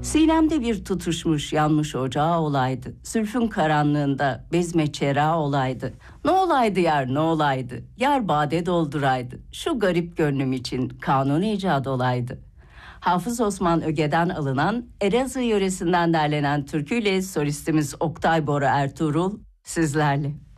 Sinemde bir tutuşmuş yanmış ocağı olaydı. Zülfün karanlığında bezme çerağı olaydı. Ne olaydı yar ne olaydı. Yar bade dolduraydı. Şu garip gönlüm için kanun icadı olaydı. Hafız Osman Öge'den alınan Elazığ yöresinden derlenen türküyle solistimiz Oktay Bora Ertuğrul sizlerle.